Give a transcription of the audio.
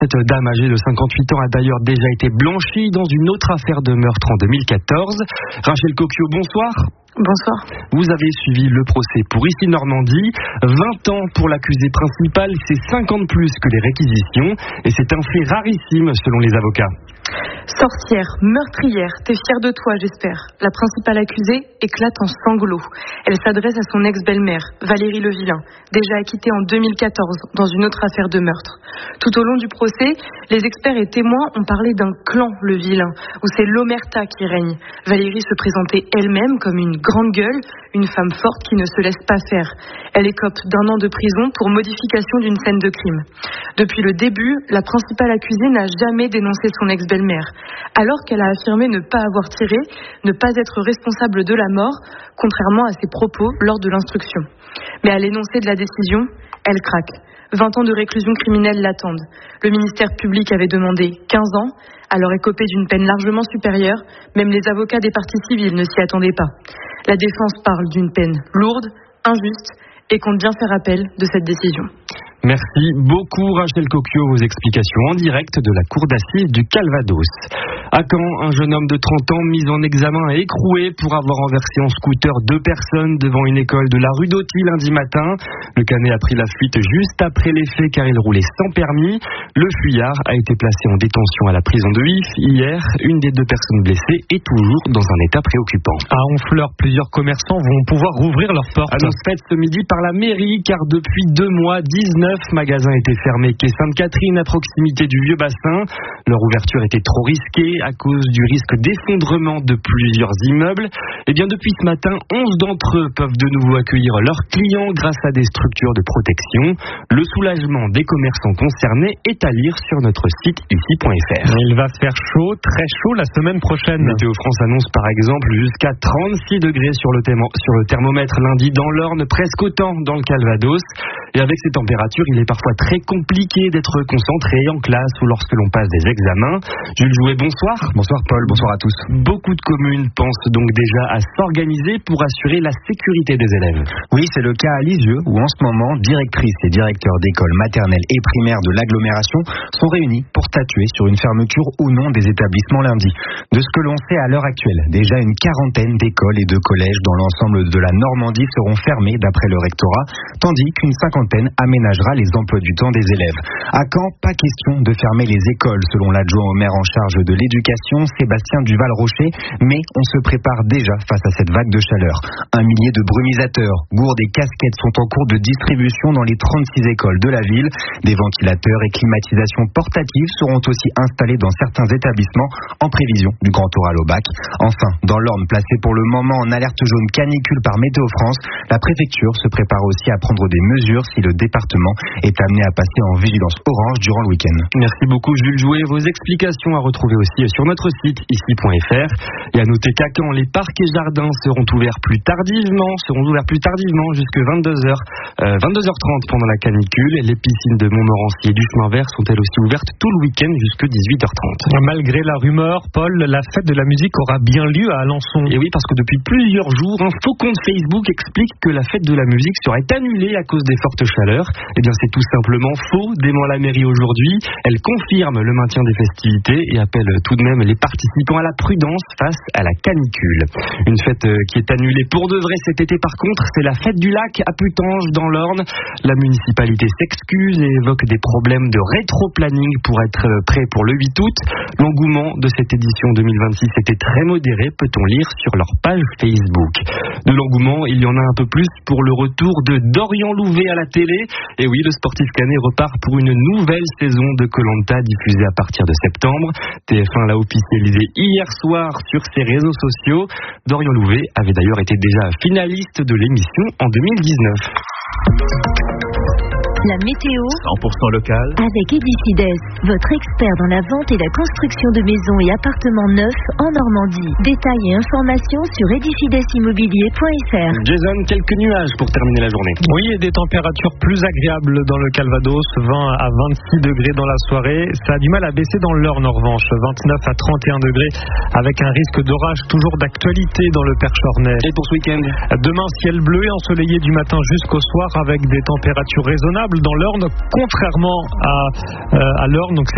Cette dame âgée de 58 ans a d'ailleurs déjà été blanchie dans une autre affaire de meurtre en 2014. Rachel Cocchio, bonsoir. Bonsoir. Vous avez suivi le procès pour Ici Normandie. 20 ans pour l'accusé principal, c'est 50 plus que les réquisitions. Et c'est un fait rarissime selon les avocats. Sorcière, meurtrière, t'es fière de toi, j'espère. La principale accusée éclate en sanglots. Elle s'adresse à son ex-belle-mère, Valérie Levillain, déjà acquittée en 2014 dans une autre affaire de meurtre. Tout au long du procès, les experts et témoins ont parlé d'un clan Levillain, où c'est l'omerta qui règne. Valérie se présentait elle-même comme une grande gueule, une femme forte qui ne se laisse pas faire. Elle écope d'1 an de prison pour modification d'une scène de crime. Depuis le début, la principale accusée n'a jamais dénoncé son ex-belle-mère, alors qu'elle a affirmé ne pas avoir tiré, ne pas être responsable de la mort, contrairement à ses propos lors de l'instruction. Mais à l'énoncé de la décision, elle craque. 20 ans de réclusion criminelle l'attendent. Le ministère public avait demandé 15 ans, alors écopée d'une peine largement supérieure, même les avocats des parties civiles ne s'y attendaient pas. La défense parle d'une peine lourde, injuste, et compte bien faire appel de cette décision. Merci beaucoup Rachel Cocchio, vos explications en direct de la cour d'assises du Calvados. À Caen, un jeune homme de 30 ans mis en examen et écroué pour avoir renversé en scooter 2 personnes devant une école de la rue d'Auty lundi matin. Le canet a pris la fuite juste après les faits car il roulait sans permis. Le fuyard a été placé en détention à la prison de If hier. Une des 2 personnes blessées est toujours dans un état préoccupant. À Honfleur, plusieurs commerçants vont pouvoir rouvrir leurs portes. Annonce faite ce midi par la mairie car depuis 2 mois, 19 magasins étaient fermés quai Sainte-Catherine à proximité du vieux bassin. Leur ouverture était trop risquée à cause du risque d'effondrement de plusieurs immeubles. Et bien depuis ce matin, 11 d'entre eux peuvent de nouveau accueillir leurs clients grâce à des structures de protection. Le soulagement des commerçants concernés est à lire sur notre site ici.fr. Il va faire chaud, très chaud la semaine prochaine. Météo France annonce par exemple jusqu'à 36 degrés sur le thermomètre lundi dans l'Orne, presque autant dans le Calvados. Et avec ces températures, il est parfois très compliqué d'être concentré en classe ou lorsque l'on passe des examens. Jules Jouet, bonsoir. Bonsoir Paul, bonsoir à tous. Beaucoup de communes pensent donc déjà à s'organiser pour assurer la sécurité des élèves. Oui, c'est le cas à Lisieux où en ce moment, directrices et directeurs d'écoles maternelles et primaires de l'agglomération sont réunis pour statuer sur une fermeture ou non des établissements lundi. De ce que l'on sait à l'heure actuelle, déjà une 40aine d'écoles et de collèges dans l'ensemble de la Normandie seront fermés d'après le rectorat, tandis qu'une 50aine aménagera les emplois du temps des élèves. À Caen, pas question de fermer les écoles selon l'adjoint au maire en charge de l'éducation, Sébastien Duval-Rocher, mais on se prépare déjà face à cette vague de chaleur. 1 millier de brumisateurs, gourdes et casquettes sont en cours de distribution dans les 36 écoles de la ville. Des ventilateurs et climatisations portatives seront aussi installés dans certains établissements en prévision du grand oral au bac. Enfin, dans l'Orne, placé pour le moment en alerte jaune canicule par Météo France, la préfecture se prépare aussi à prendre des mesures si le département est amené à passer en vigilance orange durant le week-end. Merci beaucoup Jules Jouet. Vos explications à retrouver aussi sur notre site ici.fr. Et à noter qu'à Caen, les parcs et jardins seront ouverts plus tardivement jusqu'à 22h30 pendant la canicule. Et les piscines de Montmorency et du Chemin Vert sont elles aussi ouvertes tout le week-end jusqu'à 18h30. Malgré la rumeur, Paul, la fête de la musique aura bien lieu à Alençon. Et oui, parce que depuis plusieurs jours, un faux compte Facebook explique que la fête de la musique serait annulée à cause des fortes chaleurs. Eh bien, c'est tout simplement faux, dément la mairie aujourd'hui. Elle confirme le maintien des festivités et appelle tout de même les participants à la prudence face à la canicule. Une fête qui est annulée pour de vrai cet été par contre, c'est la fête du lac à Putange dans l'Orne. La municipalité s'excuse et évoque des problèmes de rétro-planning pour être prêt pour le 8 août. L'engouement de cette édition 2026 était très modéré, peut-on lire sur leur page Facebook. De l'engouement, il y en a un peu plus pour le retour de Dorian Louvet à la télé. Et oui, le sportif canet repart pour une nouvelle saison de Koh-Lanta diffusée à partir de septembre. TF1 l'a officialisé hier soir sur ses réseaux sociaux. Dorian Louvet avait d'ailleurs été déjà finaliste de l'émission en 2019. La météo 100% local avec Edicides, votre expert dans la vente et la construction de maisons et appartements neufs en Normandie. Détails et informations sur edicidesimmobilier.fr. Jason, quelques nuages pour terminer la journée. Oui, et des températures plus agréables dans le Calvados, 20 à 26 degrés dans la soirée. Ça a du mal à baisser dans l'Orne en revanche, 29 à 31 degrés avec un risque d'orage toujours d'actualité dans le Perche-Ornais. Et pour ce week-end, demain, ciel bleu et ensoleillé du matin jusqu'au soir avec des températures raisonnables dans l'Orne, contrairement à l'Orne. Donc